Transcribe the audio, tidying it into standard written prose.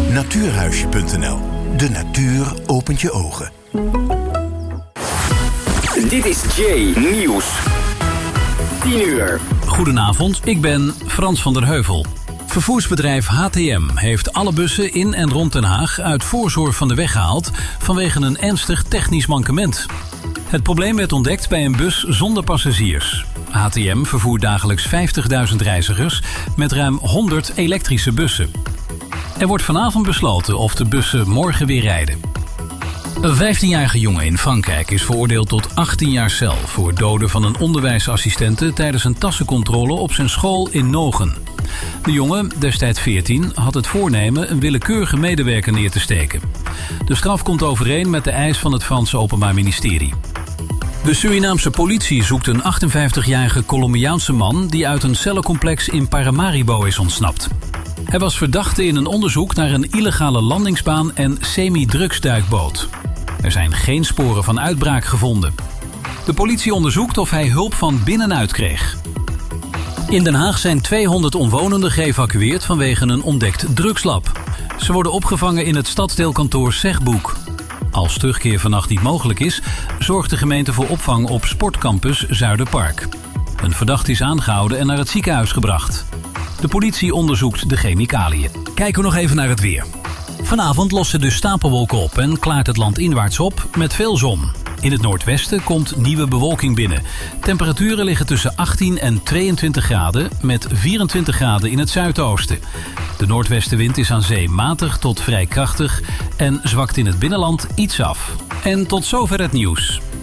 Natuurhuisje.nl. De natuur opent je ogen. Dit is Jay Nieuws. 10 uur. Goedenavond, ik ben Frans van der Heuvel. Vervoersbedrijf HTM heeft alle bussen in en rond Den Haag uit voorzorg van de weg gehaald vanwege een ernstig technisch mankement. Het probleem werd ontdekt bij een bus zonder passagiers. HTM vervoert dagelijks 50.000 reizigers met ruim 100 elektrische bussen. Er wordt vanavond besloten of de bussen morgen weer rijden. Een 15-jarige jongen in Frankrijk is veroordeeld tot 18 jaar cel voor het doden van een onderwijsassistente tijdens een tassencontrole op zijn school in Nogen. De jongen, destijds 14, had het voornemen een willekeurige medewerker neer te steken. De straf komt overeen met de eis van het Franse Openbaar Ministerie. De Surinaamse politie zoekt een 58-jarige Colombiaanse man die uit een cellencomplex in Paramaribo is ontsnapt. Hij was verdachte in een onderzoek naar een illegale landingsbaan en semi-drugsduikboot. Er zijn geen sporen van uitbraak gevonden. De politie onderzoekt of hij hulp van binnenuit kreeg. In Den Haag zijn 200 omwonenden geëvacueerd vanwege een ontdekt drugslab. Ze worden opgevangen in het stadsdeelkantoor Zegboek. Als terugkeer vannacht niet mogelijk is, zorgt de gemeente voor opvang op Sportcampus Zuiderpark. Een verdachte is aangehouden en naar het ziekenhuis gebracht. De politie onderzoekt de chemicaliën. Kijken we nog even naar het weer. Vanavond lossen de stapelwolken op en klaart het land inwaarts op met veel zon. In het noordwesten komt nieuwe bewolking binnen. Temperaturen liggen tussen 18 en 22 graden met 24 graden in het zuidoosten. De noordwestenwind is aan zee matig tot vrij krachtig en zwakt in het binnenland iets af. En tot zover het nieuws.